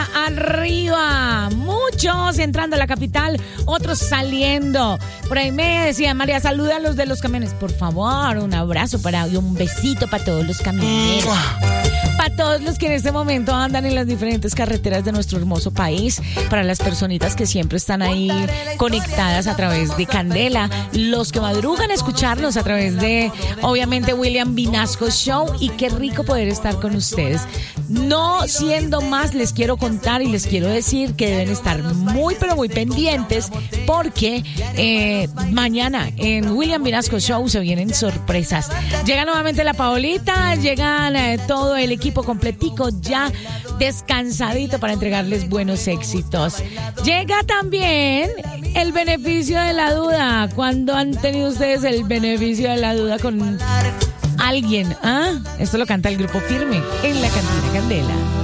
Candela arriba. Muchos entrando a la capital, otros saliendo. Por ahí me decía María, saluda a los de los camiones. Por favor, un abrazo y un besito para todos los camioneros. Para todos los que en este momento andan en las diferentes carreteras de nuestro hermoso país, para las personitas que siempre están ahí conectadas a través de Candela, los que madrugan a escucharnos a través de, obviamente, William Vinasco Show, y qué rico poder estar con ustedes. No siendo más, les quiero contar y les quiero decir que deben estar muy, pero muy pendientes, porque mañana en William Vinasco Show se vienen sorpresas. Llega nuevamente la Paolita, llegan todo el equipo completico ya descansadito para entregarles buenos éxitos. Llega también el beneficio de la duda. ¿Cuándo han tenido ustedes el beneficio de la duda con alguien? Esto lo canta el Grupo Firme en la Cantina Candela.